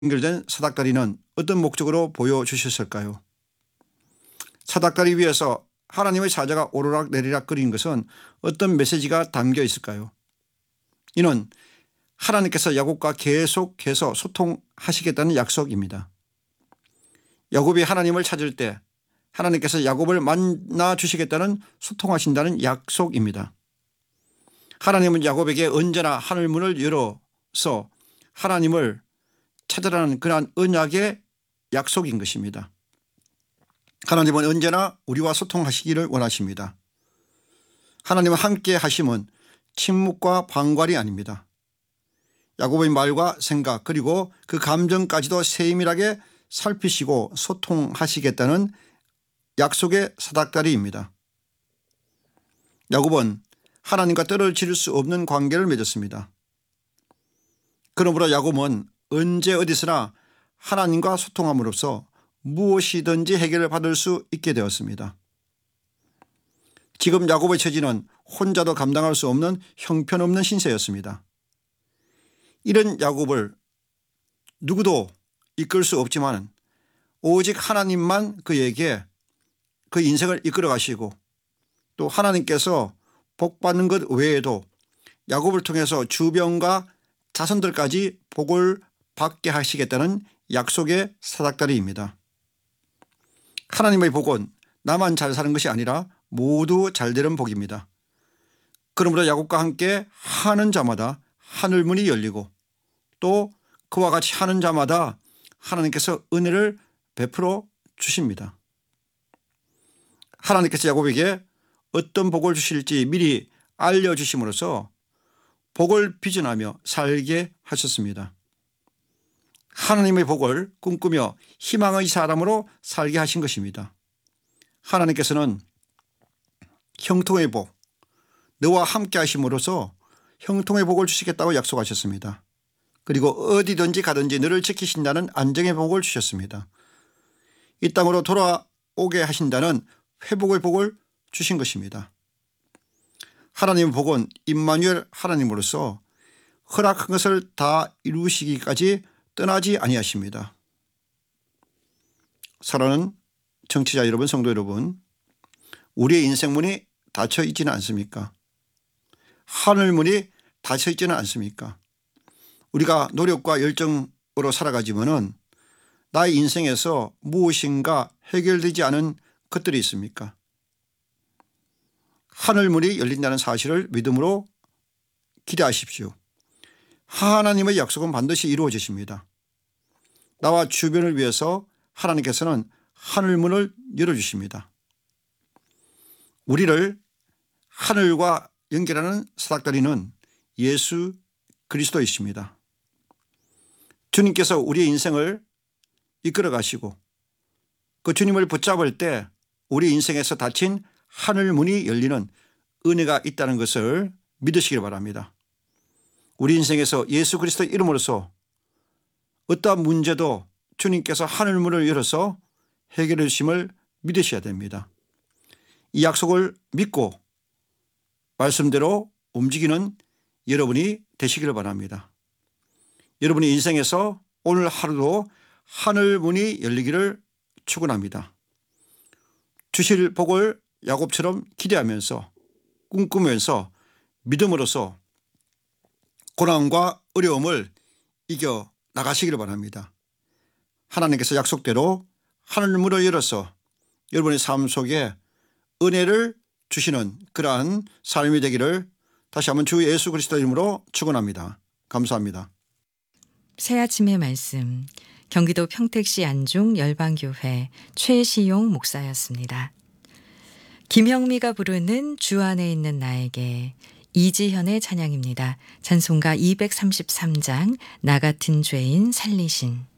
연결된 사닥다리는 어떤 목적으로 보여주셨을까요? 사닥다리 위에서 하나님의 사자가 오르락 내리락 거리는 것은 어떤 메시지가 담겨 있을까요? 이는 하나님께서 야곱과 계속해서 소통하시겠다는 약속입니다. 야곱이 하나님을 찾을 때 하나님께서 야곱을 만나 주시겠다는 소통하신다는 약속입니다. 하나님은 야곱에게 언제나 하늘 문을 열어서 하나님을 찾으라는 그러한 언약의 약속인 것입니다. 하나님은 언제나 우리와 소통하시기를 원하십니다. 하나님은 함께 하심은 침묵과 방관이 아닙니다. 야곱의 말과 생각 그리고 그 감정까지도 세밀하게 살피시고 소통하시겠다는 약속의 사닥다리입니다. 야곱은 하나님과 떨어질 수 없는 관계를 맺었습니다. 그러므로 야곱은 언제 어디서나 하나님과 소통함으로써 무엇이든지 해결을 받을 수 있게 되었습니다. 지금 야곱의 처지는 혼자도 감당할 수 없는 형편없는 신세였습니다. 이런 야곱을 누구도 이끌 수 없지만 오직 하나님만 그에게 그 인생을 이끌어 가시고 또 하나님께서 복받는 것 외에도 야곱을 통해서 주변과 자손들까지 복을 받게 하시겠다는 약속의 사닥다리입니다. 하나님의 복은 나만 잘 사는 것이 아니라 모두 잘되는 복입니다. 그러므로 야곱과 함께 하는 자마다 하늘문이 열리고 또 그와 같이 하는 자마다 하나님께서 은혜를 베풀어 주십니다. 하나님께서 야곱에게 어떤 복을 주실지 미리 알려주심으로써 복을 비전하며 살게 하셨습니다. 하나님의 복을 꿈꾸며 희망의 사람으로 살게 하신 것입니다. 하나님께서는 형통의 복, 너와 함께 하심으로써 형통의 복을 주시겠다고 약속하셨습니다. 그리고 어디든지 가든지 너를 지키신다는 안정의 복을 주셨습니다. 이 땅으로 돌아오게 하신다는 회복의 복을 주신 것입니다. 하나님의 복은 임마누엘 하나님으로서 허락한 것을 다 이루시기까지 떠나지 아니하십니다. 사랑하는 청취자 여러분, 성도 여러분, 우리의 인생문이 닫혀 있지는 않습니까? 하늘문이 닫혀 있지는 않습니까? 우리가 노력과 열정으로 살아가지만은 나의 인생에서 무엇인가 해결되지 않은 것들이 있습니까? 하늘문이 열린다는 사실을 믿음으로 기대하십시오. 하나님의 약속은 반드시 이루어지십니다. 나와 주변을 위해서 하나님께서는 하늘문을 열어주십니다. 우리를 하늘과 연결하는 사닥다리는 예수 그리스도이십니다. 주님께서 우리의 인생을 이끌어 가시고 그 주님을 붙잡을 때 우리 인생에서 닫힌 하늘문이 열리는 은혜가 있다는 것을 믿으시길 바랍니다. 우리 인생에서 예수 그리스도 이름으로서 어떠한 문제도 주님께서 하늘문을 열어서 해결해 주심을 믿으셔야 됩니다. 이 약속을 믿고 말씀대로 움직이는 여러분이 되시기를 바랍니다. 여러분의 인생에서 오늘 하루도 하늘문이 열리기를 축원합니다. 주실 복을 야곱처럼 기대하면서 꿈꾸면서 믿음으로써 고난과 어려움을 이겨 나가시기를 바랍니다. 하나님께서 약속대로 하늘문을 열어서 여러분의 삶 속에 은혜를 주시는 그러한 삶이 되기를 다시 한번 주 예수 그리스도 이름으로 축원합니다. 감사합니다. 새아침의 말씀, 경기도 평택시 안중 열방교회 최시용 목사였습니다. 김형미가 부르는 주 안에 있는 나에게, 이지현의 찬양입니다. 찬송가 233장 나 같은 죄인 살리신.